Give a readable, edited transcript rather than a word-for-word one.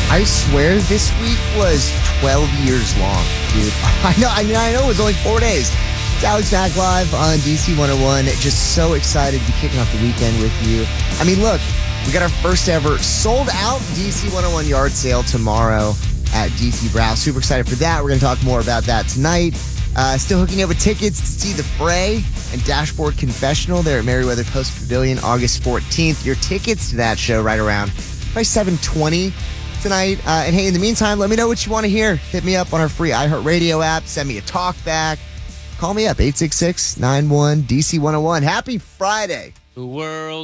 I swear this week was 12 years long, dude. I know it was only 4 days. It's Alex Mack live on DC 101. Just so excited to be kicking off the weekend with you. I mean, look, we got our first ever sold out DC 101 yard sale tomorrow at DC Brow. Super excited for that. We're going to talk more about that tonight. Still hooking up with tickets to see The Fray and Dashboard Confessional there at Merriweather Post Pavilion August 14th. Your tickets to that show right around by 7:20 tonight. And hey, in the meantime, let me know what you want to hear. Hit me up on our free iHeartRadio app. Send me a talk back. Call me up, 866-91-DC101. Happy Friday. The world